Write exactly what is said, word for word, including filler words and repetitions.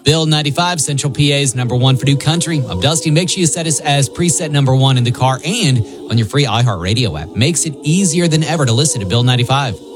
Bill ninety-five, Central P A's number one for new country. I'm Dusty. Make sure you set us as preset number one in the car and on your free iHeartRadio app. Makes it easier than ever to listen to Bill ninety-five.